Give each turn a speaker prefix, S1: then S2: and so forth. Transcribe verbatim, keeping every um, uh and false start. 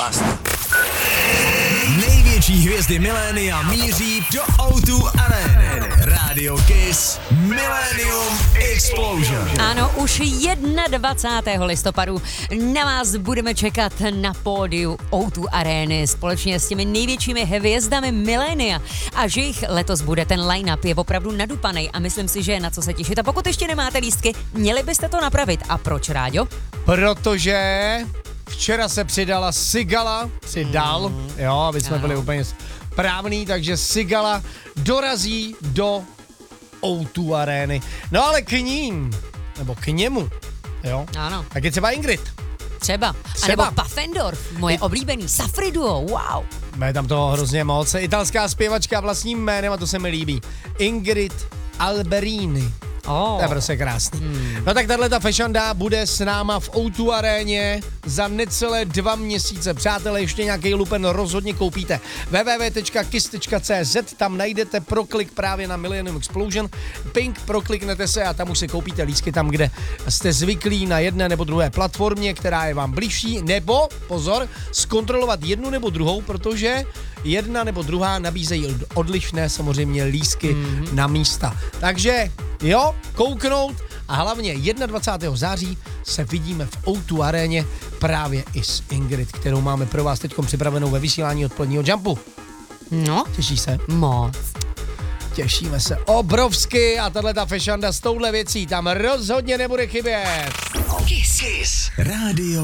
S1: Blockbuster. Největší hvězdy milénia míří do ó dva Areny. Radio Kiss Millennium Explosion.
S2: Ano, už dvacátého prvního listopadu na vás budeme čekat na pódiu ó dva Areny společně s těmi největšími hvězdami milénia. A že jich letos bude, ten line-up je opravdu nadupanej a myslím si, že je na co se těšit. A pokud ještě nemáte lístky, měli byste to napravit. A proč, Ráďo?
S3: Protože včera se přidala Sigala, přidal, mm. jo, aby jsme ano. byli úplně správný, takže Sigala dorazí do ó dva Areny. No ale k ním, nebo k němu, jo,
S2: ano.
S3: tak je třeba Ingrid.
S2: Třeba.
S3: Třeba.
S2: A nebo Pfaffendorf, moje oblíbený Safri duo, wow.
S3: Má tam toho hrozně moc. Italská zpěvačka vlastním jménem a to se mi líbí. Ingrid Alberini.
S2: Oh.
S3: To je prostě krásný.
S2: Hmm.
S3: No tak tato fešanda bude s náma v ó dva Aréně za necelé dva měsíce. Přátelé, ještě nějaký lupen rozhodně koupíte. w w w tečka kiss tečka c z, tam najdete proklik právě na Millennium Explosion. Pink, prokliknete se a tam už si koupíte lístky tam, kde jste zvyklí na jedné nebo druhé platformě, která je vám blížší, nebo, pozor, zkontrolovat jednu nebo druhou, protože jedna nebo druhá nabízejí odlišné samozřejmě lístky mm-hmm. na místa. Takže jo, kouknout a hlavně dvacátého prvního září se vidíme v ó dva Aréně právě i s Ingrid, kterou máme pro vás teď připravenou ve vysílání odpoledního Jumpu.
S2: No.
S3: Těší se?
S2: Moc.
S3: Těšíme se obrovsky a tahleta fešanda s touhle věcí tam rozhodně nebude chybět.
S1: Kiss. Kiss. Radio